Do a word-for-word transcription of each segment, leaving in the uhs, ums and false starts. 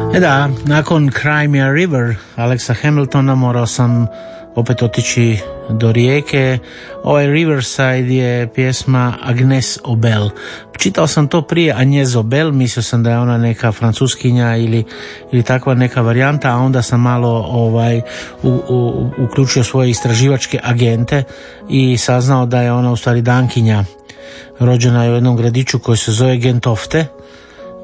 E da, nakon Cry Me a River Alexa Hamiltona morao sam opet otići do Rijeke. Ovaj Riverside je pjesma Agnes Obel. Čitao sam to prije Agnès Obel, mislio sam da je ona neka francuskinja ili, ili takva neka varijanta, a onda sam malo ovaj, u, u, uključio svoje istraživačke agente i saznao da je ona u stvari dankinja. Rođena je u jednom gradiću koji se zove Gentofte. Uh,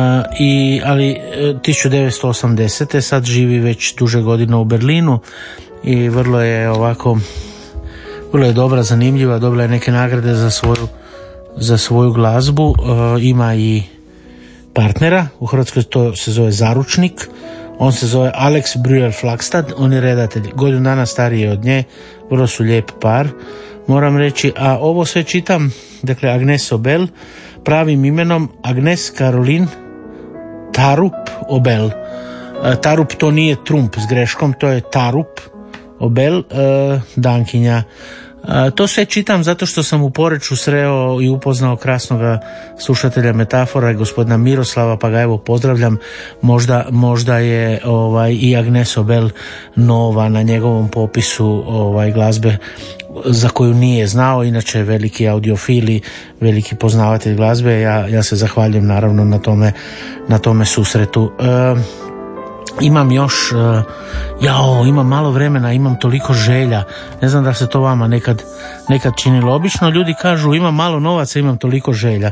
i, ali tisuću devetsto osamdesete sad živi već duže godina u Berlinu i vrlo je ovako vrlo je dobra, zanimljiva, dobila je neke nagrade za svoju, za svoju glazbu. Uh, ima i partnera, u Hrvatskoj to se zove Zaručnik, on se zove Alex Breuer Flagstad, on je redatelj, godinu dana stariji od nje, vrlo su lijep par, moram reći. A ovo sve čitam, dakle Agnes Obel, pravim imenom Agnes Caroline Tarup Obel. Tarup to nije Trump s greškom, to je Tarup Obel, dankinja. To sve čitam zato što sam u Poreču sreo i upoznao krasnog slušatelja Metafora, gospodina Miroslava, pa ga evo pozdravljam. Možda, možda je ovaj, i Agnes Obel nova na njegovom popisu ovaj, glazbe za koju nije znao, inače je veliki audiofil i veliki poznavatelj glazbe. Ja, ja se zahvaljujem naravno na tome, na tome susretu. E, imam još e, jao, imam malo vremena, imam toliko želja, ne znam da se to vama nekad, nekad činilo. Obično ljudi kažu imam malo novaca, imam toliko želja.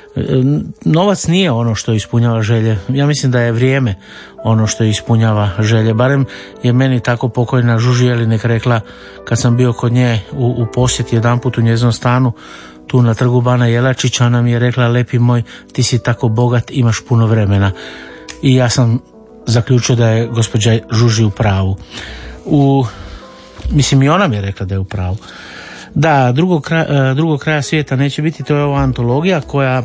Novac nije ono što ispunjava želje. Ja mislim da je vrijeme ono što ispunjava želje. Barem je meni tako pokojna Žuži Jelinek rekla kad sam bio kod nje u, u posjeti jedanput u njezinom stanu tu na trgu Bana Jelačića. Ona mi je rekla, lepi moj, ti si tako bogat, imaš puno vremena. I ja sam zaključio da je gospođa Žuži u pravu. U, mislim i ona mi je rekla da je u pravu. Da, drugog kraja, drugog kraja svijeta neće biti, to je ova antologija koja,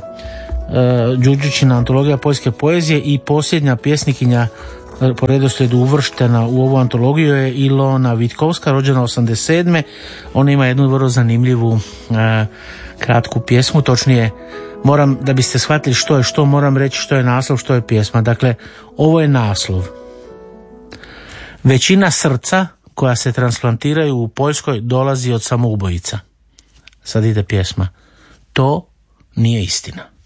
Đurđićina antologija poljske poezije, i posljednja pjesnikinja po redoslijedu uvrštena u ovu antologiju je Ilona Vitkovska, rođena osamdeset sedme. Ona ima jednu vrlo zanimljivu e, kratku pjesmu, točnije moram, da biste shvatili što je što, moram reći što je naslov, što je pjesma. Dakle, ovo je naslov. Većina srca koja se transplantiraju u Poljskoj dolazi od samoubojica. Sad ide pjesma. To nije istina.